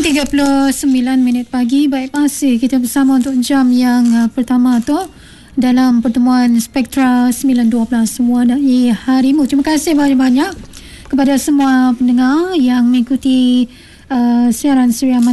6:39 pagi. Baik, masih kita bersama untuk jam yang pertama tu dalam pertemuan Spektra 912 Semua Dai Harimu. Terima kasih banyak-banyak kepada semua pendengar yang mengikuti siaran Suria